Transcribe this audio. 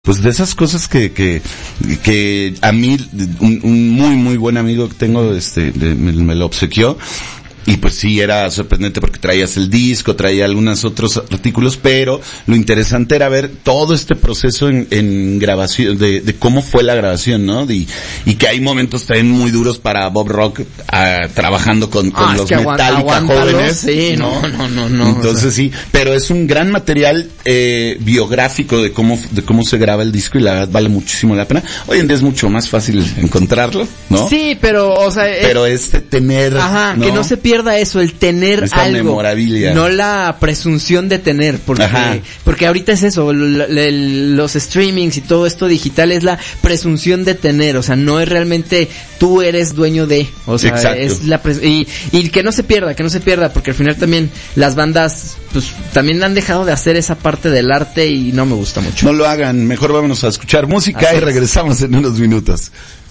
Pues de esas cosas que a mí, un muy, muy buen amigo que tengo, me lo obsequió. Y pues sí, era sorprendente porque traías el disco, traía algunos otros artículos, pero lo interesante era ver todo este proceso en grabación, de cómo fue la grabación, ¿no? Y que hay momentos también muy duros para Bob Rock, trabajando con los Metallica jóvenes. Sí, no. Entonces sí, pero es un gran material, biográfico de cómo se graba el disco y la verdad vale muchísimo la pena. Hoy en día es mucho más fácil encontrarlo, ¿no? Sí, pero, o sea, pero tener, ajá, ¿no? Que no se pierda eso, el tener esta algo, memorabilia. No la presunción de tener, porque ahorita es eso, los streamings y todo esto digital es la presunción de tener, o sea, no es realmente tú eres dueño de, o sea, exacto. Es y que no se pierda, porque al final también las bandas pues también han dejado de hacer esa parte del arte y no me gusta mucho. No lo hagan, mejor vámonos a escuchar música y regresamos en unos minutos.